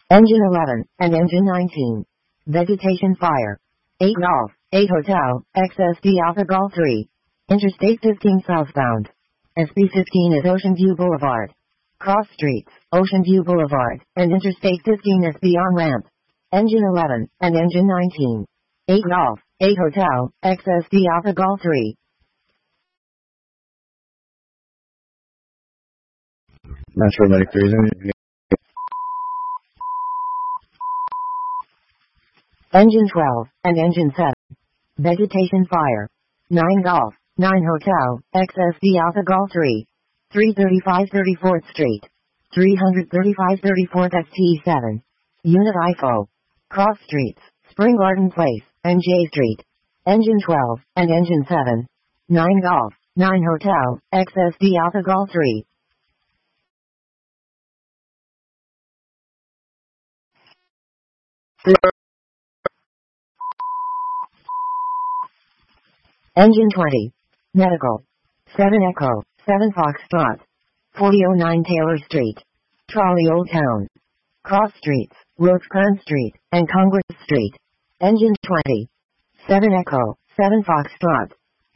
Engine 11 and Engine 19. Vegetation fire. 8 Golf, 8 Hotel, XSD Alpha Golf 3. Interstate 15 southbound. SB15 is Ocean View Boulevard. Cross streets, Ocean View Boulevard, and Interstate 15 SB on ramp. Engine 11 and Engine 19. 8 Golf, 8 Hotel, XSD Alpha Golf 3. Metro Medic 3. Engine 12 and Engine 7. Vegetation fire. 9 Golf, 9 Hotel, XSD Alpha Golf 3. 335 34th Street. 335 34th ST7. Unit IFO. Cross streets, Spring Garden Place, and J Street. Engine 12 and Engine 7. 9 Golf, 9 Hotel, XSD Alpha Golf 3. Engine 20. Medical. 7 Echo, 7 Foxtrot. 4009 Taylor Street. Trolley Old Town. Cross streets, Rosecrans Street, and Congress Street. Engine 20. 7 Echo, 7 Foxtrot.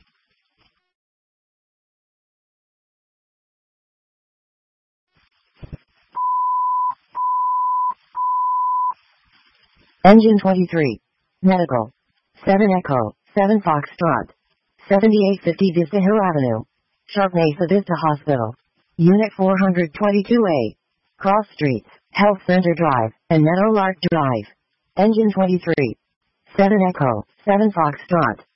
Engine 23. Medical. 7 Echo, 7 Foxtrot. 7850 Vista Hill Avenue. Sharp Mesa Vista Hospital. Unit 422A. Cross streets, Health Center Drive, and Meadowlark Drive. Engine 23. 7 Echo, 7 Foxtrot.